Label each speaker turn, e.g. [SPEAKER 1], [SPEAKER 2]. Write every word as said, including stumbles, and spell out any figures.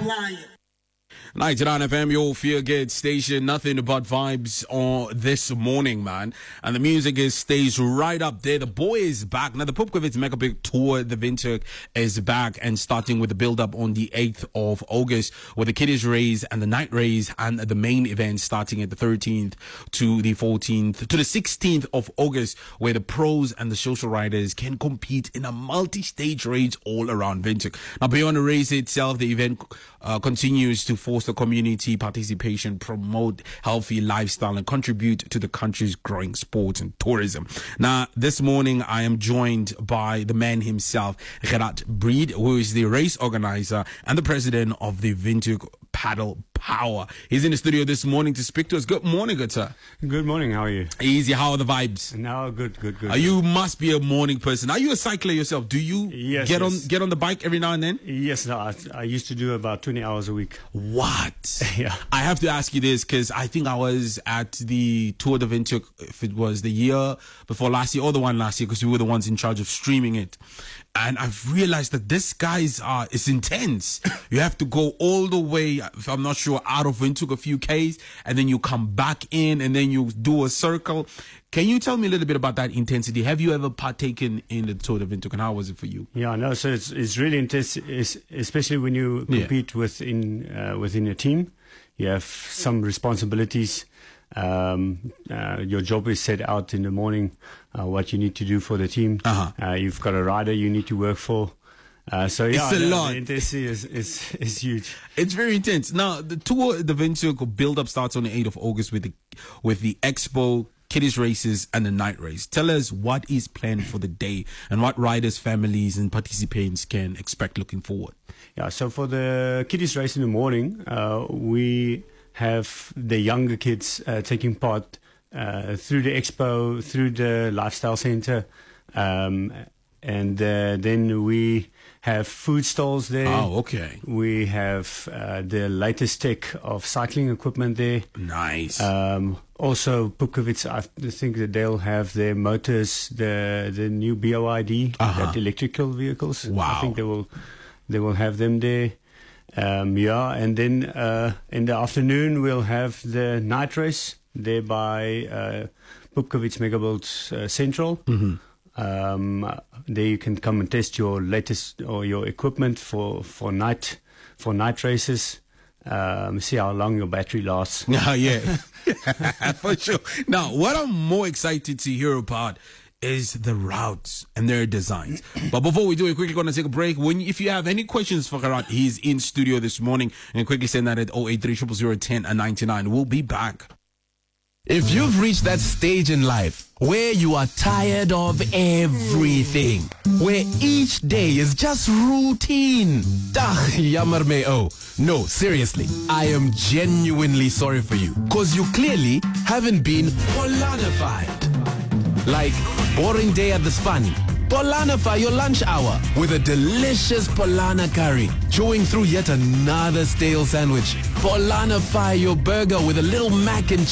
[SPEAKER 1] ninety-nine F M, your feel good station. Nothing but vibes on this morning, man. And the music is stays right up there. The boy is back. Now, the Pupkovitz Mega Big Tour, the Windhoek, is back and starting with the build-up on the eighth of August with the kiddies race and the night race and the main event starting at the thirteenth to the fourteenth to the sixteenth of August, where the pros and the social riders can compete in a multi-stage race all around Windhoek. Now, beyond the race itself, the event uh, continues to foster community participation, promote healthy lifestyle, and contribute to the country's growing sports and tourism. Now, this morning, I am joined by the man himself, Gerard Breed, who is the race organizer and the president of the Windhoek Paddle Power. He's in the studio this morning to speak to us. Good morning, good sir.
[SPEAKER 2] Good morning, how are you?
[SPEAKER 1] Easy, how are the vibes?
[SPEAKER 2] No, good, good, good.
[SPEAKER 1] Uh, you must be a morning person. Are you a cycler yourself? Do you
[SPEAKER 2] yes,
[SPEAKER 1] get
[SPEAKER 2] yes.
[SPEAKER 1] on get on the bike every now and then?
[SPEAKER 2] Yes, no, I, I used to do about twenty hours a week.
[SPEAKER 1] What?
[SPEAKER 2] Yeah.
[SPEAKER 1] I have to ask you this because I think I was at the Tour de Windhoek, if it was the year before last year or the one last year, because we were the ones in charge of streaming it. And I've realized that this guys are, it's intense. You have to go all the way, if I'm not sure, out of Windhoek a few Ks, and then you come back in, and then you do a circle. Can you tell me a little bit about that intensity? Have you ever partaken in the Tour de Windhoek, and how was it for you?
[SPEAKER 2] Yeah, no, so it's it's really intense, it's, especially when you compete yeah. within uh, within a team. You have some responsibilities. Um, uh, your job is set out in the morning, uh, what you need to do for the team.
[SPEAKER 1] Uh-huh.
[SPEAKER 2] Uh, you've got a rider you need to work for. Uh, so yeah,
[SPEAKER 1] it's a
[SPEAKER 2] the,
[SPEAKER 1] lot.
[SPEAKER 2] the intensity is, is, is huge.
[SPEAKER 1] It's very intense. Now, the Tour de Windhoek build-up starts on the eighth of August with the, with the Expo, kiddies races, and the night race. Tell us what is planned for the day and what riders, families, and participants can expect looking forward.
[SPEAKER 2] Yeah, so for the kiddies race in the morning, uh, we have the younger kids uh, taking part uh, through the expo, through the lifestyle center, um, and uh, then we have food stalls there.
[SPEAKER 1] Oh, okay.
[SPEAKER 2] We have uh, the latest tech of cycling equipment there.
[SPEAKER 1] Nice.
[SPEAKER 2] Um, also, Pupkovitz, I think that they'll have their motors, the the new B O I D,
[SPEAKER 1] uh-huh.
[SPEAKER 2] that electrical vehicles.
[SPEAKER 1] Wow.
[SPEAKER 2] I think they will they will have them there. Um, yeah, and then uh, in the afternoon we'll have the night race there by uh, Pupkovitz Megabuild uh, Central.
[SPEAKER 1] Mm-hmm.
[SPEAKER 2] Um, there you can come and test your latest or your equipment for, for night for night races. Um, see how long your battery lasts.
[SPEAKER 1] Yeah, yeah, for sure. Now, what I'm more excited to hear about is the routes and their designs. But before we do it, quickly going to take a break. When if you have any questions for Gerard, he's in studio this morning, and quickly send that at oh eight three, zero zero zero, one zero nine nine. We'll be back.
[SPEAKER 3] If you've reached that stage in life where you are tired of everything, where each day is just routine, dah, jammer me oh. No, seriously, I am genuinely sorry for you, cause you clearly haven't been Polanified. Like boring day at the Spani. Polanify your lunch hour with a delicious Polana curry. Chewing through yet another stale sandwich. Polanify your burger with a little mac and cheese.